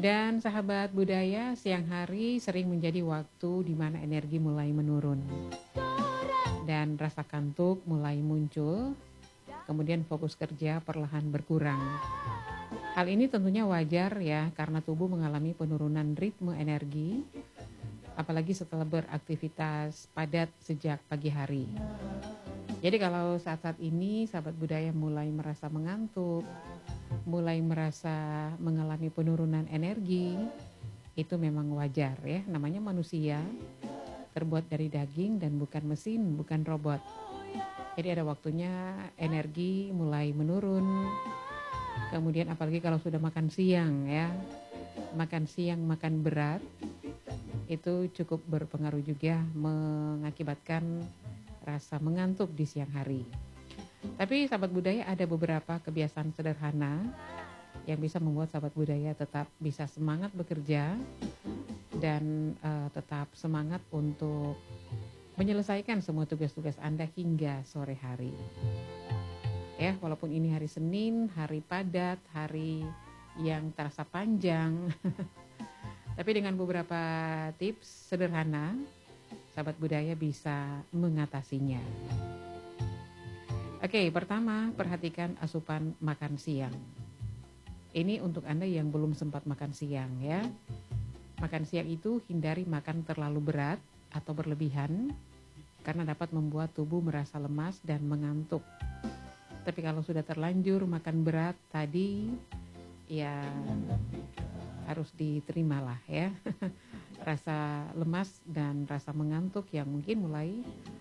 Dan sahabat budaya, siang hari sering menjadi waktu di mana energi mulai menurun dan rasa kantuk mulai muncul, kemudian fokus kerja perlahan berkurang. Hal ini tentunya wajar ya karena tubuh mengalami penurunan ritme energi, apalagi setelah beraktivitas padat sejak pagi hari. Jadi kalau saat-saat ini sahabat budaya mulai merasa mengantuk, mulai merasa mengalami penurunan energi, itu memang wajar ya, namanya manusia, terbuat dari daging dan bukan mesin, bukan robot. Jadi ada waktunya energi mulai menurun, kemudian apalagi kalau sudah makan siang ya, makan siang, makan berat, itu cukup berpengaruh juga mengakibatkan rasa mengantuk di siang hari. Tapi sahabat budaya ada beberapa kebiasaan sederhana yang bisa membuat sahabat budaya tetap bisa semangat bekerja dan tetap semangat untuk menyelesaikan semua tugas-tugas Anda hingga sore hari. Ya, walaupun ini hari Senin, hari padat, hari yang terasa panjang. Tapi dengan beberapa tips sederhana, sahabat budaya bisa mengatasinya. Oke, pertama, perhatikan asupan makan siang. Ini untuk Anda yang belum sempat makan siang ya. Makan siang itu hindari makan terlalu berat atau berlebihan karena dapat membuat tubuh merasa lemas dan mengantuk. Tapi kalau sudah terlanjur makan berat tadi, ya harus diterimalah ya. Rasa lemas dan rasa mengantuk yang mungkin mulai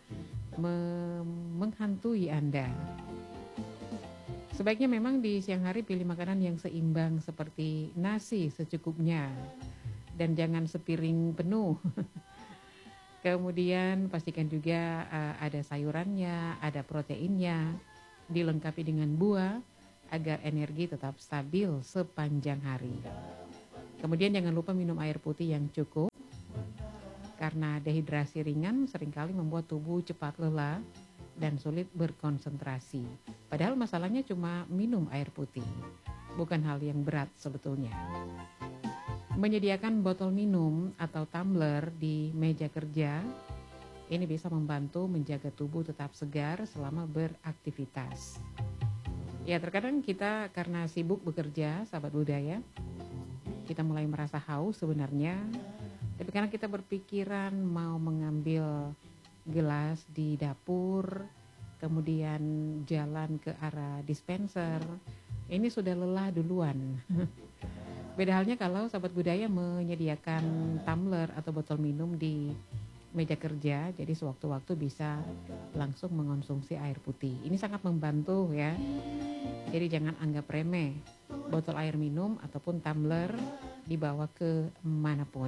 menghantui Anda. Sebaiknya memang di siang hari pilih makanan yang seimbang seperti nasi secukupnya dan jangan sepiring penuh. Kemudian pastikan juga ada sayurannya, ada proteinnya, dilengkapi dengan buah agar energi tetap stabil sepanjang hari. Kemudian jangan lupa minum air putih yang cukup. Karena dehidrasi ringan seringkali membuat tubuh cepat lelah dan sulit berkonsentrasi. Padahal masalahnya cuma minum air putih, bukan hal yang berat sebetulnya. Menyediakan botol minum atau tumbler di meja kerja, ini bisa membantu menjaga tubuh tetap segar selama beraktivitas. Ya, terkadang kita karena sibuk bekerja, sahabat budaya, kita mulai merasa haus sebenarnya. Tapi karena kita berpikiran mau mengambil gelas di dapur, kemudian jalan ke arah dispenser, ini sudah lelah duluan. Beda halnya kalau sahabat budaya menyediakan tumbler atau botol minum di meja kerja, jadi sewaktu-waktu bisa langsung mengonsumsi air putih. Ini sangat membantu ya. Jadi jangan anggap remeh botol air minum ataupun tumbler dibawa ke manapun.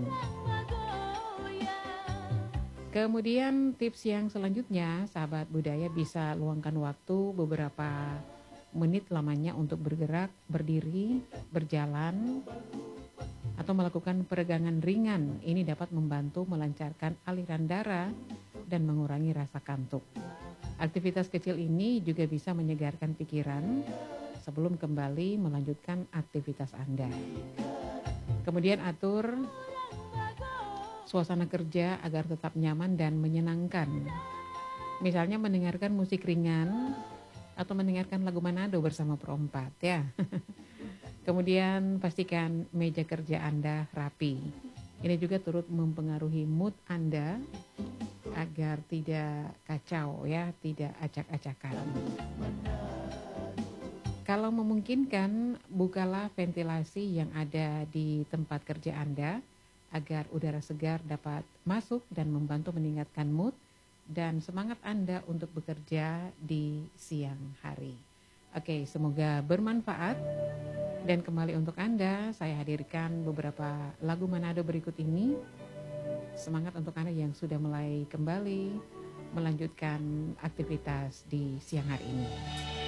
Kemudian tips yang selanjutnya, sahabat budaya bisa luangkan waktu beberapa menit lamanya untuk bergerak, berdiri, berjalan, atau melakukan peregangan ringan. Ini dapat membantu melancarkan aliran darah dan mengurangi rasa kantuk. Aktivitas kecil ini juga bisa menyegarkan pikiran sebelum kembali melanjutkan aktivitas Anda. Kemudian atur suasana kerja agar tetap nyaman dan menyenangkan. Misalnya mendengarkan musik ringan atau mendengarkan lagu Manado bersama perompat ya. Kemudian pastikan meja kerja Anda rapi. Ini juga turut mempengaruhi mood Anda agar tidak kacau ya, tidak acak-acakan. Kalau memungkinkan, bukalah ventilasi yang ada di tempat kerja Anda agar udara segar dapat masuk dan membantu meningkatkan mood dan semangat Anda untuk bekerja di siang hari. Oke, semoga bermanfaat. Dan kembali untuk Anda, saya hadirkan beberapa lagu Manado berikut ini. Semangat untuk Anda yang sudah mulai kembali melanjutkan aktivitas di siang hari ini.